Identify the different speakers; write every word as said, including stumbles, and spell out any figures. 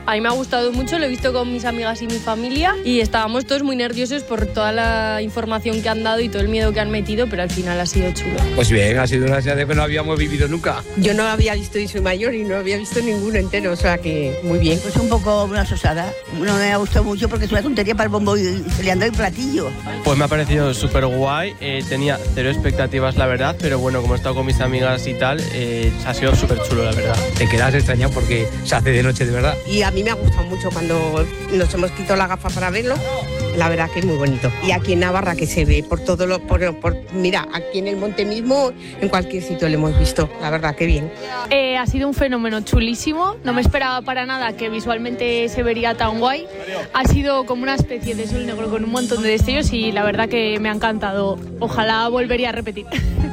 Speaker 1: A mí me ha gustado mucho, lo he visto con mis amigas y mi familia y estábamos todos muy nerviosos por toda la información que han dado y todo el miedo que han metido, pero al final ha sido chulo.
Speaker 2: Pues bien, ha sido una serie que no habíamos vivido nunca.
Speaker 3: Yo no había visto y soy mayor y no había visto ninguno entero, o sea que muy bien.
Speaker 4: Pues un poco una sosada, no me ha gustado mucho porque es una tontería para el bombo y se le han dado el platillo.
Speaker 5: Pues me ha parecido súper guay, eh, tenía cero expectativas la verdad, pero bueno, como he estado con mis amigas y tal, eh, ha sido súper chulo la verdad.
Speaker 2: Te quedas extrañado porque se hace de noche de verdad.
Speaker 3: Y a mí me ha gustado mucho cuando nos hemos quitado la gafa para verlo, la verdad que es muy bonito. Y aquí en Navarra que se ve por todo lo, por, por mira, aquí en el monte mismo, en cualquier sitio lo hemos visto, la verdad que bien.
Speaker 6: Eh, ha sido un fenómeno chulísimo, no me esperaba para nada que visualmente se vería tan guay. Ha sido como una especie de sol negro con un montón de destellos y la verdad que me ha encantado. Ojalá volvería a repetir.